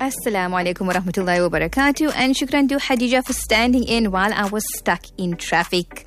Assalamu alaikum wa rahmatullahi wa barakatuh, and shukran to Hadija for standing in while I was stuck in traffic.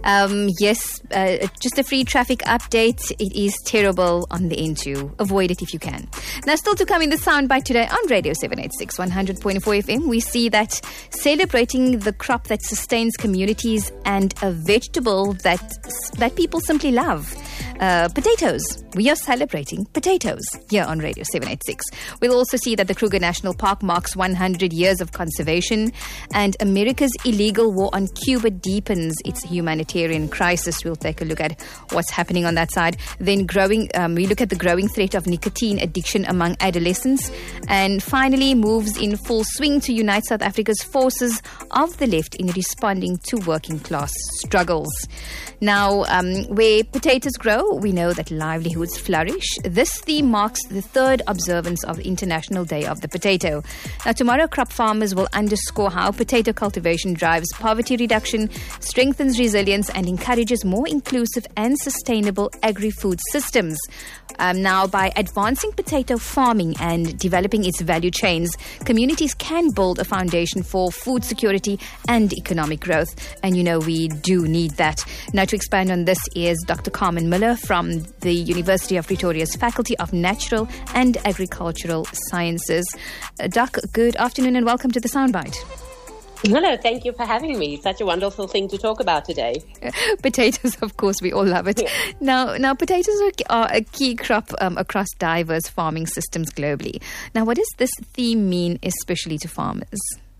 Just a free traffic update. It is terrible on the N2. Avoid it if you can. Now, still to come in the soundbite today on Radio 786 100.4 FM, we see that celebrating the crop that sustains communities and a vegetable that people simply love. Potatoes. We are celebrating potatoes here on Radio 786. We'll also see that the Kruger National Park marks 100 years of conservation, and America's illegal war on Cuba deepens its humanitarian crisis. We'll take a look at what's happening on that side. Then we look at the growing threat of nicotine addiction among adolescents, and finally moves in full swing to unite South Africa's forces of the left in responding to working class struggles. Now, where potatoes grow, we know that livelihoods flourish. This theme marks the third observance of the International Day of the Potato. Now, tomorrow, crop farmers will underscore how potato cultivation drives poverty reduction, strengthens resilience, and encourages more inclusive and sustainable agri-food systems. Now, by advancing potato farming and developing its value chains, communities can build a foundation for food security and economic growth. And we do need that. Now, to expand on this is Dr. Carmen Miller from the University of Pretoria's Faculty of Natural and Agricultural Sciences. Doc, good afternoon and welcome to the Soundbite. Hello, thank you for having me. Such a wonderful thing to talk about today. Potatoes, of course, we all love it. Yeah. Now, potatoes are a key crop across diverse farming systems globally. Now, what does this theme mean, especially to farmers?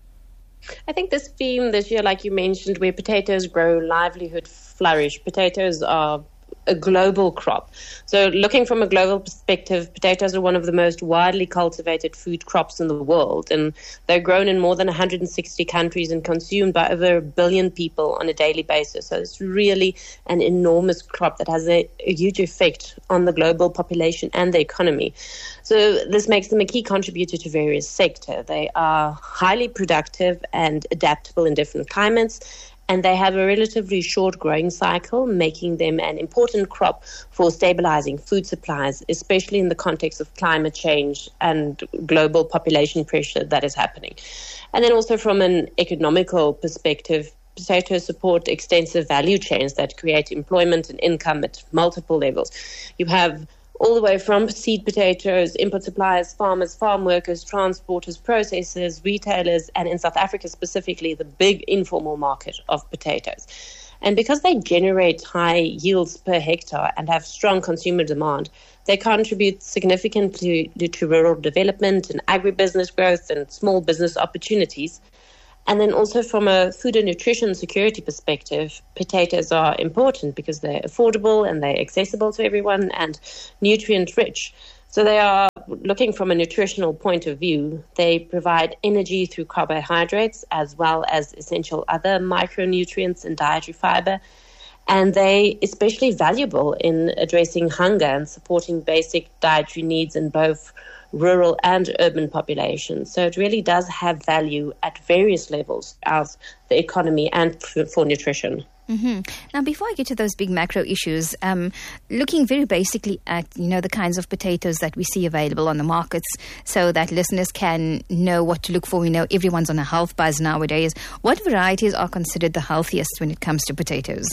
I think this theme this year, like you mentioned, where potatoes grow, livelihood flourish. Potatoes are a global crop. So looking from a global perspective, potatoes are one of the most widely cultivated food crops in the world, and they're grown in more than 160 countries and consumed by over 1 billion people on a daily basis. So it's really an enormous crop that has a huge effect on the global population and the economy. So this makes them a key contributor to various sectors. They are highly productive and adaptable in different climates, and they have a relatively short growing cycle, making them an important crop for stabilizing food supplies, especially in the context of climate change and global population pressure that is happening. And then also from an economical perspective, potatoes support extensive value chains that create employment and income at multiple levels. You have all the way from seed potatoes, import suppliers, farmers, farm workers, transporters, processors, retailers, and in South Africa specifically, the big informal market of potatoes. And because they generate high yields per hectare and have strong consumer demand, they contribute significantly to rural development and agribusiness growth and small business opportunities. And then also from a food and nutrition security perspective, potatoes are important because they're affordable and they're accessible to everyone and nutrient rich. So they are, looking from a nutritional point of view, they provide energy through carbohydrates as well as essential other micronutrients and dietary fiber. And they especially valuable in addressing hunger and supporting basic dietary needs in both rural and urban populations. So it really does have value at various levels of the economy and for nutrition. Mm-hmm. Now, before I get to those big macro issues, looking very basically at, the kinds of potatoes that we see available on the markets so that listeners can know what to look for. We know everyone's on a health buzz nowadays. What varieties are considered the healthiest when it comes to potatoes?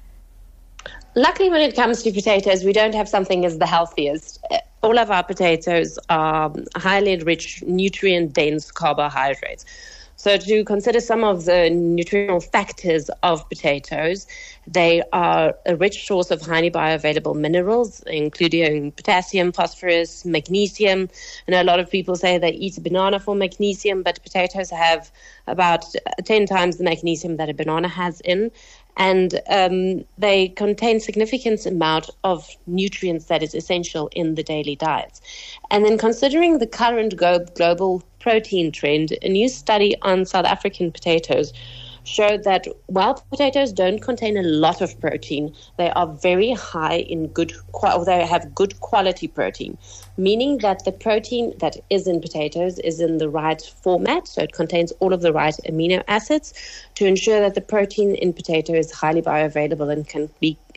Luckily, when it comes to potatoes, we don't have something as the healthiest. All of our potatoes are highly rich, nutrient-dense carbohydrates. So to consider some of the nutritional factors of potatoes, they are a rich source of highly bioavailable minerals, including potassium, phosphorus, magnesium. I know a lot of people say they eat a banana for magnesium, but potatoes have about 10 times the magnesium that a banana has in. And they contain significant amount of nutrients that is essential in the daily diets. And then considering the current global protein trend, a new study on South African potatoes showed that while potatoes don't contain a lot of protein, they are very high in they have good quality protein, meaning that the protein that is in potatoes is in the right format, so it contains all of the right amino acids to ensure that the protein in potato is highly bioavailable and can be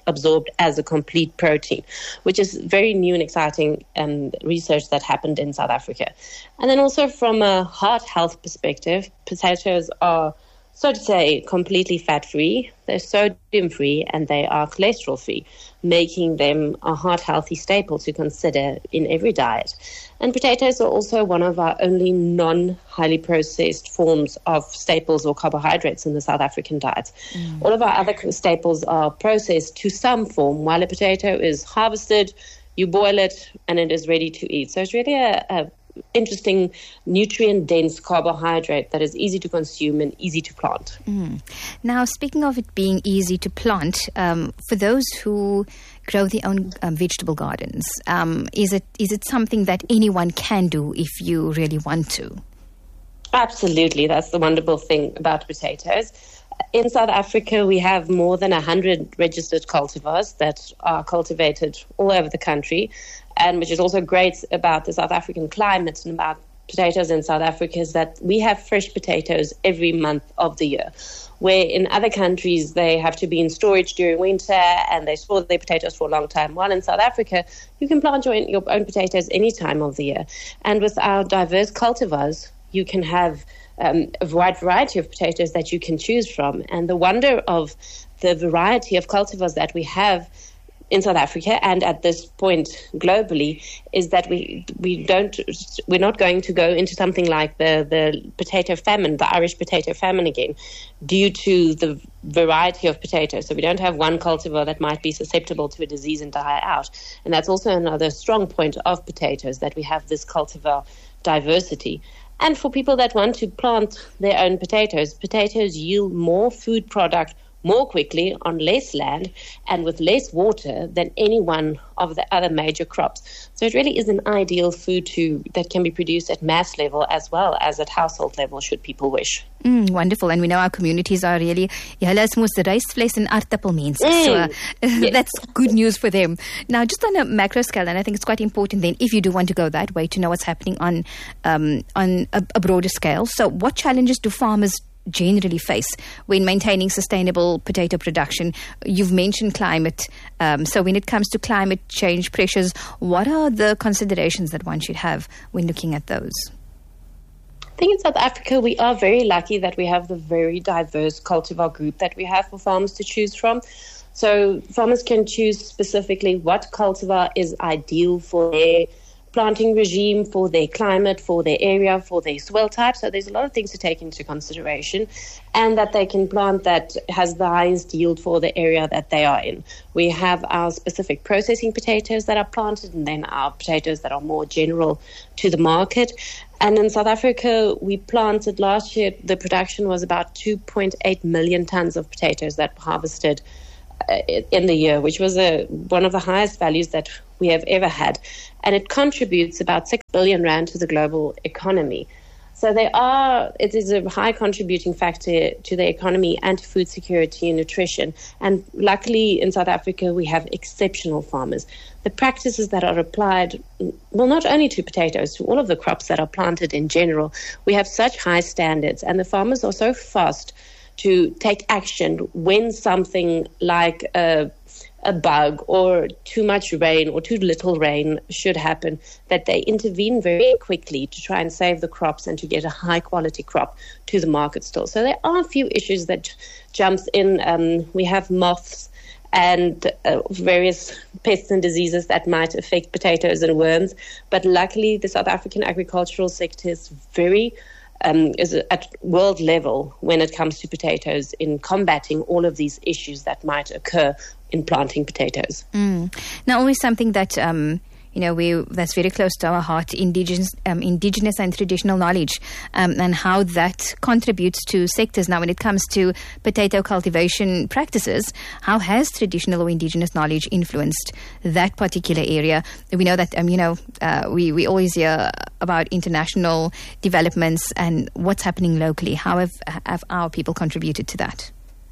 absorbed as a complete protein, which is very new and exciting research that happened in South Africa. And then also from a heart health perspective, potatoes are, so to say, completely fat-free, they're sodium-free, and they are cholesterol-free, making them a heart-healthy staple to consider in every diet. And potatoes are also one of our only non-highly processed forms of staples or carbohydrates in the South African diet. All of our other staples are processed to some form, while a potato is harvested, you boil it, and it is ready to eat. So it's really a interesting nutrient-dense carbohydrate that is easy to consume and easy to plant. Now, speaking of it being easy to plant, for those who grow their own vegetable gardens, is it something that anyone can do if you really want to? Absolutely. That's the wonderful thing about potatoes. In South Africa, we have more than 100 registered cultivars that are cultivated all over the country, and which is also great about the South African climate and about potatoes in South Africa is that we have fresh potatoes every month of the year, where in other countries they have to be in storage during winter and they store their potatoes for a long time. While in South Africa, you can plant your own potatoes any time of the year. And with our diverse cultivars, you can have a wide variety of potatoes that you can choose from. And the wonder of the variety of cultivars that we have in South Africa and at this point globally is that we're not going to go into something like the potato famine, the Irish potato famine again, due to the variety of potatoes. So we don't have one cultivar that might be susceptible to a disease and die out. And that's also another strong point of potatoes, that we have this cultivar diversity. And for people that want to plant their own potatoes yield more food product more quickly on less land and with less water than any one of the other major crops. So it really is an ideal food that can be produced at mass level as well as at household level, should people wish. Wonderful. And we know our communities are really, hulle is mos rysvleis en aardappelmense. So Yes. that's good news for them. Now, just on a macro scale, and I think it's quite important then, if you do want to go that way, to know what's happening on a broader scale. So what challenges do farmers generally face when maintaining sustainable potato production? You've mentioned climate. So when it comes to climate change pressures, what are the considerations that one should have when looking at those? I think in South Africa, we are very lucky that we have the very diverse cultivar group that we have for farmers to choose from. So farmers can choose specifically what cultivar is ideal for their planting regime, for their climate, for their area, for their soil type. So there's a lot of things to take into consideration, and that they can plant that has the highest yield for the area that they are in. We have our specific processing potatoes that are planted, and then our potatoes that are more general to the market. And in South Africa, we planted last year, the production was about 2.8 million tons of potatoes that were harvested in the year, which was one of the highest values that we have ever had. And it contributes about 6 billion rand to the global economy. So it is a high contributing factor to the economy and to food security and nutrition. And luckily in South Africa, we have exceptional farmers. The practices that are applied, well, not only to potatoes, to all of the crops that are planted in general, we have such high standards, and the farmers are so fast to take action when something like a bug or too much rain or too little rain should happen, that they intervene very quickly to try and save the crops and to get a high quality crop to the market still. So there are a few issues that jumps in. We have moths and various pests and diseases that might affect potatoes and worms. But luckily, the South African agricultural sector is is at world level when it comes to potatoes in combating all of these issues that might occur in planting potatoes. Now, always something that that's very close to our heart, indigenous and traditional knowledge, and how that contributes to sectors. Now, when it comes to potato cultivation practices, how has traditional or indigenous knowledge influenced that particular area? We know that we always hear about international developments and what's happening locally. How have our people contributed to that?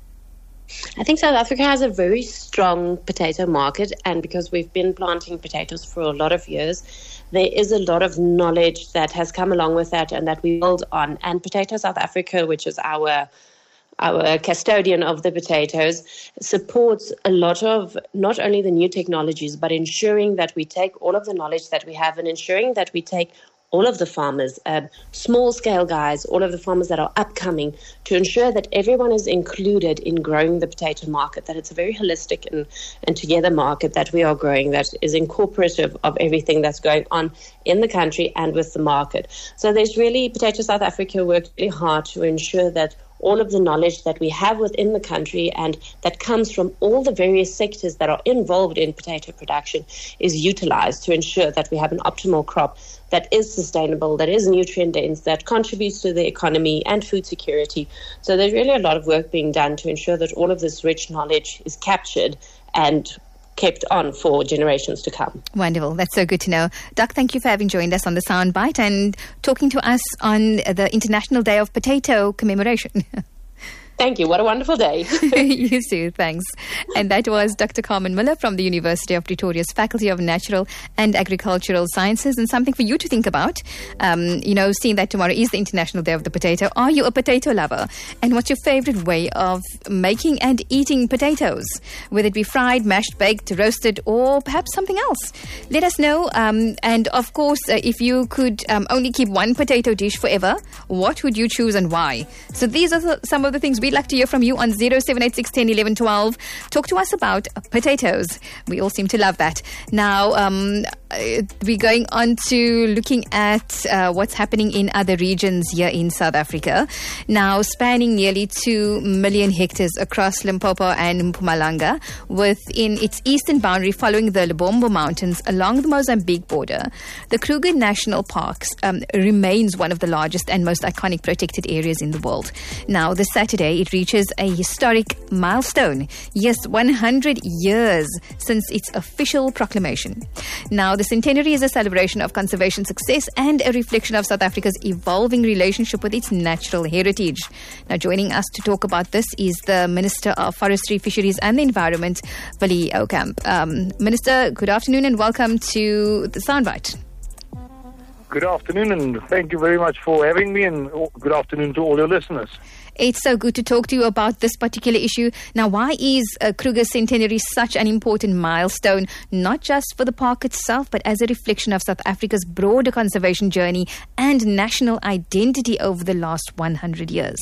I think South Africa has a very strong potato market, and because we've been planting potatoes for a lot of years, there is a lot of knowledge that has come along with that and that we build on. And Potato South Africa, which is our our custodian of the potatoes, supports a lot of not only the new technologies, but ensuring that we take all of the knowledge that we have and ensuring that we take all of the farmers, small-scale guys, all of the farmers that are upcoming, to ensure that everyone is included in growing the potato market, that it's a very holistic and together market that we are growing, that is incorporative of everything that's going on in the country and with the market. So there's really, Potato South Africa worked really hard to ensure that all of the knowledge that we have within the country and that comes from all the various sectors that are involved in potato production is utilized to ensure that we have an optimal crop that is sustainable, that is nutrient dense, that contributes to the economy and food security. So there's really a lot of work being done to ensure that all of this rich knowledge is captured and kept on for generations to come. Wonderful. That's so good to know. Doc, thank you for having joined us on the Soundbite and talking to us on the International Day of Potato commemoration. Thank you. What a wonderful day. You too. Thanks. And that was Dr. Carmen Miller from the University of Pretoria's Faculty of Natural and Agricultural Sciences, and something for you to think about. Seeing that tomorrow is the International Day of the Potato. Are you a potato lover? And what's your favorite way of making and eating potatoes? Whether it be fried, mashed, baked, roasted, or perhaps something else. Let us know. And of course, if you could only keep one potato dish forever, what would you choose and why? So these are some of the things we'd like to hear from you on 0786 10 11 12. Talk to us about potatoes. We all seem to love that. Now, we're going on to looking at what's happening in other regions here in South Africa. Now, spanning nearly 2 million hectares across Limpopo and Mpumalanga, within its eastern boundary following the Lebombo Mountains along the Mozambique border, the Kruger National Park remains one of the largest and most iconic protected areas in the world. Now, this Saturday, it reaches a historic milestone. Yes, 100 years since its official proclamation. Now, the centenary is a celebration of conservation success and a reflection of South Africa's evolving relationship with its natural heritage. Now, joining us to talk about this is the Minister of Forestry, Fisheries and the Environment, Willie Oukamp. Minister, good afternoon and welcome to the Soundbite. Good afternoon and thank you very much for having me, and good afternoon to all your listeners. It's so good to talk to you about this particular issue. Now, why is Kruger Centenary such an important milestone, not just for the park itself, but as a reflection of South Africa's broader conservation journey and national identity over the last 100 years?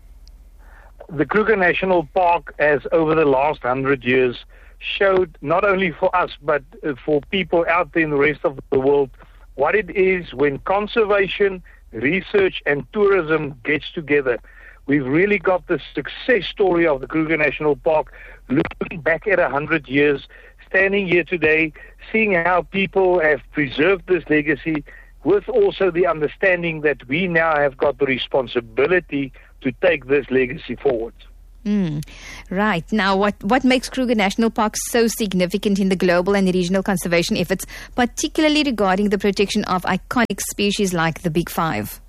The Kruger National Park has, over the last 100 years, showed not only for us, but for people out there in the rest of the world, what it is when conservation, research and tourism gets together. We've really got the success story of the Kruger National Park, looking back at 100 years, standing here today, seeing how people have preserved this legacy, with also the understanding that we now have got the responsibility to take this legacy forward. Right. Now, what makes Kruger National Park so significant in the global and regional conservation efforts, particularly regarding the protection of iconic species like the Big Five?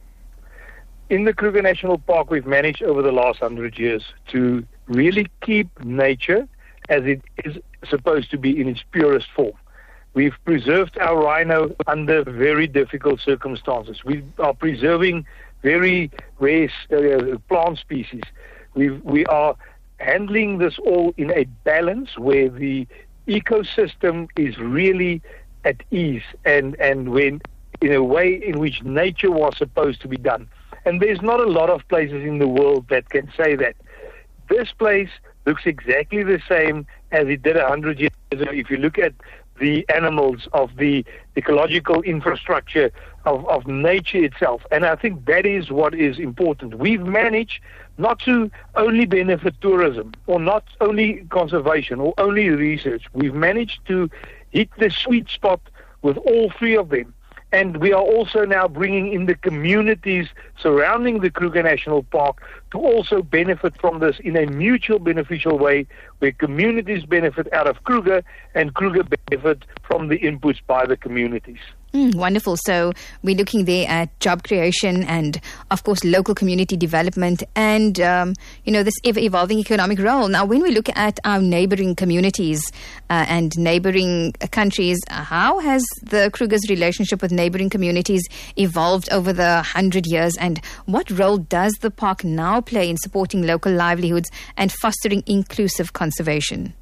In the Kruger National Park, we've managed over the last 100 years to really keep nature as it is supposed to be in its purest form. We've preserved our rhino under very difficult circumstances. We are preserving very rare plant species. We are handling this all in a balance where the ecosystem is really at ease and when in a way in which nature was supposed to be done. And there's not a lot of places in the world that can say that. This place looks exactly the same as it did 100 years ago. If you look at the animals, of the ecological infrastructure of nature itself. And I think that is what is important. We've managed not to only benefit tourism or not only conservation or only research. We've managed to hit the sweet spot with all three of them. And we are also now bringing in the communities surrounding the Kruger National Park to also benefit from this in a mutual beneficial way, where communities benefit out of Kruger and Kruger benefit from the inputs by the communities. Wonderful. So we're looking there at job creation and, of course, local community development and, this ever-evolving economic role. Now, when we look at our neighboring communities and neighboring countries, how has the Kruger's relationship with neighboring communities evolved over the 100 years? And what role does the park now play in supporting local livelihoods and fostering inclusive conservation?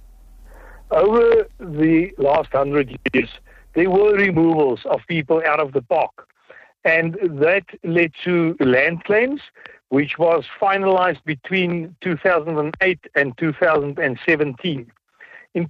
Over the last 100 years, there were removals of people out of the park. And that led to land claims, which was finalized between 2008 and 2017. In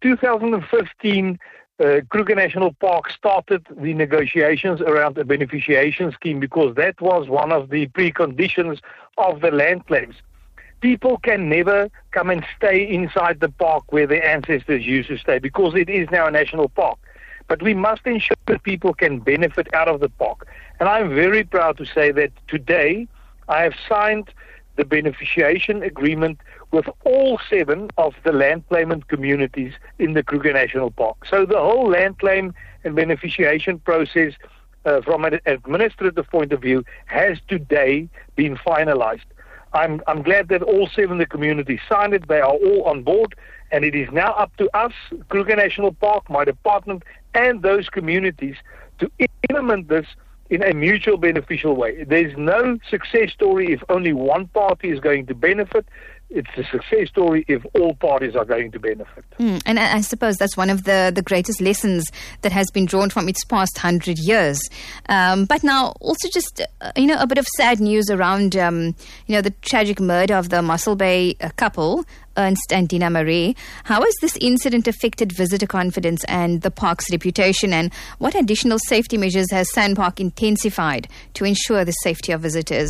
2015, Kruger National Park started the negotiations around a beneficiation scheme because that was one of the preconditions of the land claims. People can never come and stay inside the park where their ancestors used to stay because it is now a national park. But we must ensure that people can benefit out of the park. And I'm very proud to say that today I have signed the beneficiation agreement with all 7 of the land claimant communities in the Kruger National Park. So the whole land claim and beneficiation process from an administrative point of view has today been finalized. I'm glad that all 7 of the communities signed it. They are all on board. And it is now up to us, Kruger National Park, my department, and those communities to implement this in a mutual beneficial way. There's no success story if only one party is going to benefit. It's a success story if all parties are going to benefit. And I suppose that's one of the greatest lessons that has been drawn from its past 100 years. But now also just, a bit of sad news around, the tragic murder of the Mossel Bay couple, Ernst and Dina Marie. How has this incident affected visitor confidence and the park's reputation? And what additional safety measures has SANParks intensified to ensure the safety of visitors?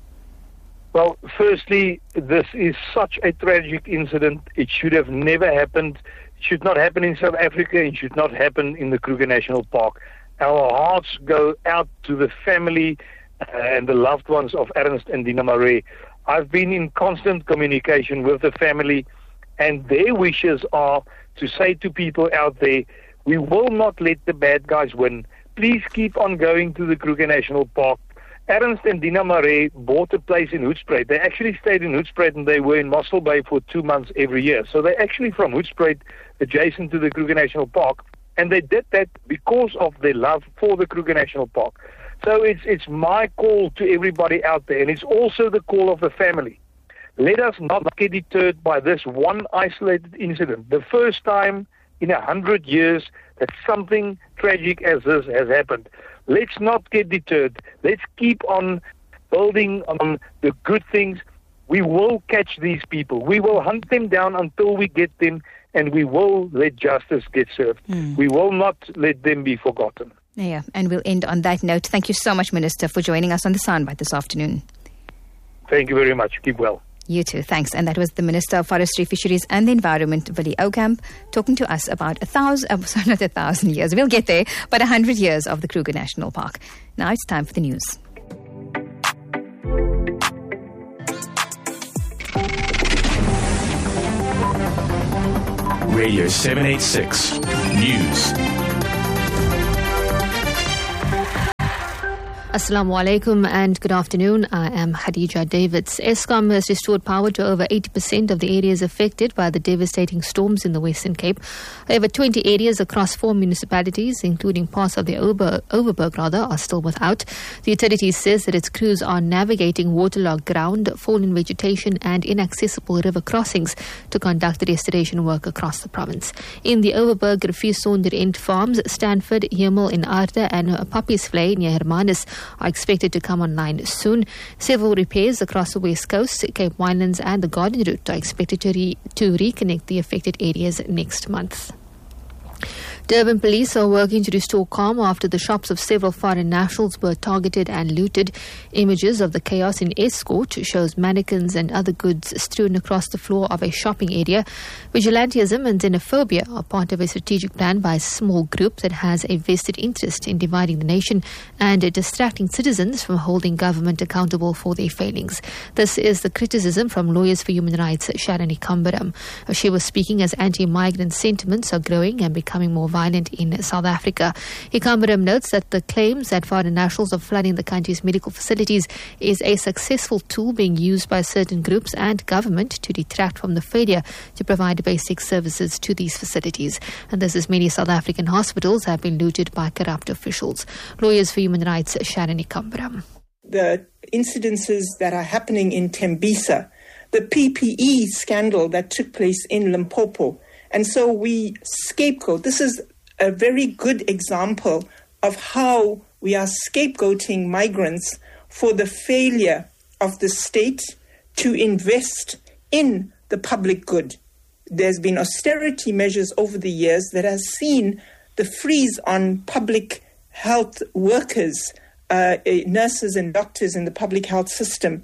Well, firstly, this is such a tragic incident. It should have never happened. It should not happen in South Africa. It should not happen in the Kruger National Park. Our hearts go out to the family and the loved ones of Ernst and Dina Marie. I've been in constant communication with the family, and their wishes are to say to people out there, we will not let the bad guys win. Please keep on going to the Kruger National Park. Ernst and Dina Marie bought a place in Hoedspruit. They actually stayed in Hoedspruit and they were in Mossel Bay for 2 months every year. So they're actually from Hoedspruit, adjacent to the Kruger National Park. And they did that because of their love for the Kruger National Park. So it's my call to everybody out there, and it's also the call of the family. Let us not get deterred by this one isolated incident. The first time in 100 years that something tragic as this has happened. Let's not get deterred. Let's keep on building on the good things. We will catch these people. We will hunt them down until we get them, and we will let justice get served. We will not let them be forgotten. Yeah, and we'll end on that note. Thank you so much, Minister, for joining us on the Soundbite this afternoon. Thank you very much. Keep well. You too, thanks. And that was the Minister of Forestry, Fisheries and the Environment, Willie Oukamp, talking to us about 1,000 years. We'll get there, but 100 years of the Kruger National Park. Now it's time for the news. Radio 786 News. Assalamu alaikum and good afternoon. I am Khadija Davids. Eskom has restored power to over 80% of the areas affected by the devastating storms in the Western Cape. Over 20 areas across 4 municipalities, including parts of the Overberg, are still without. The utility says that its crews are navigating waterlogged ground, fallen vegetation and inaccessible river crossings to conduct the restoration work across the province. In the Overberg, Refusonder End Farms, Stanford, Hemel in Aarde and Pappiesvlei near Hermanus are expected to come online soon. Several repairs across the West Coast, Cape Winelands and the Garden Route are expected to reconnect the affected areas next month. Durban police are working to restore calm after the shops of several foreign nationals were targeted and looted. Images of the chaos in Escort shows mannequins and other goods strewn across the floor of a shopping area. Vigilantism and xenophobia are part of a strategic plan by a small group that has a vested interest in dividing the nation and distracting citizens from holding government accountable for their failings. This is the criticism from Lawyers for Human Rights, Sharani Kambaram. She was speaking as anti-migrant sentiments are growing and becoming more violent violent in South Africa. Ikambaram notes that the claims that foreign nationals are flooding the country's medical facilities is a successful tool being used by certain groups and government to detract from the failure to provide basic services to these facilities. And this is many South African hospitals have been looted by corrupt officials. Lawyers for Human Rights, Sharon Ikambaram. The incidences that are happening in Tembisa, the PPE scandal that took place in Limpopo. And so we scapegoat. This is a very good example of how we are scapegoating migrants for the failure of the state to invest in the public good. There's been austerity measures over the years that has seen the freeze on public health workers, nurses and doctors in the public health system.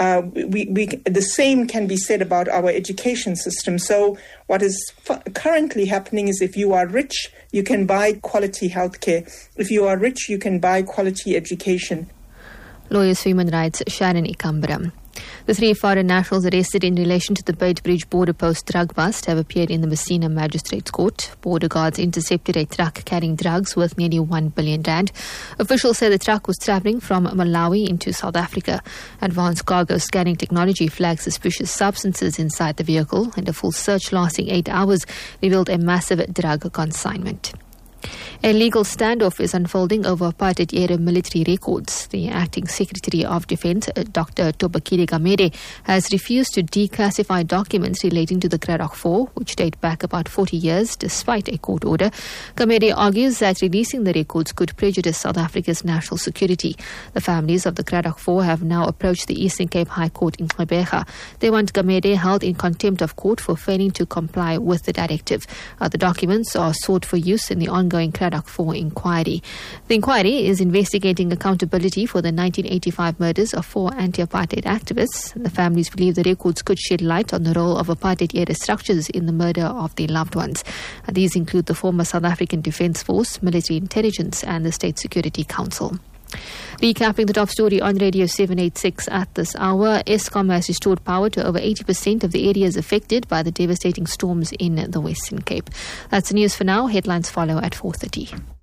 The same can be said about our education system. So what is currently happening is if you are rich, you can buy quality healthcare. If you are rich, you can buy quality education. Lawyers for Human Rights, Sharon Ikambaram. The 3 foreign nationals arrested in relation to the Beitbridge border post drug bust have appeared in the Messina Magistrates Court. Border guards intercepted a truck carrying drugs worth nearly R1 billion. Officials say the truck was travelling from Malawi into South Africa. Advanced cargo scanning technology flagged suspicious substances inside the vehicle, and a full search lasting 8 hours revealed a massive drug consignment. A legal standoff is unfolding over apartheid-era military records. The Acting Secretary of Defence, Dr. Tobakile Gamede, has refused to declassify documents relating to the Cradock 4, which date back about 40 years, despite a court order. Gamede argues that releasing the records could prejudice South Africa's national security. The families of the Cradock 4 have now approached the Eastern Cape High Court in Gqeberha. They want Gamede held in contempt of court for failing to comply with the directive. The documents are sought for use in the ongoing Cradock 4 inquiry. The inquiry is investigating accountability for the 1985 murders of 4 anti-apartheid activists. The families believe the records could shed light on the role of apartheid-era structures in the murder of their loved ones. These include the former South African Defence Force, military intelligence and the State Security Council. Recapping the top story on Radio 786 at this hour, Eskom has restored power to over 80% of the areas affected by the devastating storms in the Western Cape. That's the news for now. Headlines follow at 4:30.